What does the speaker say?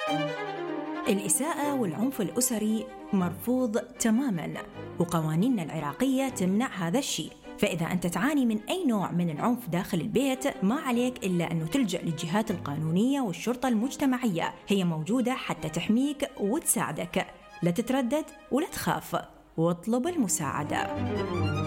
الإساءة والعنف الأسري مرفوض تماماً، وقوانيننا العراقية تمنع هذا الشيء. فإذا أنت تعاني من أي نوع من العنف داخل البيت، ما عليك إلا أنه تلجأ للجهات القانونية والشرطة المجتمعية، هي موجودة حتى تحميك وتساعدك. لا تتردد ولا تخاف، واطلب المساعدة.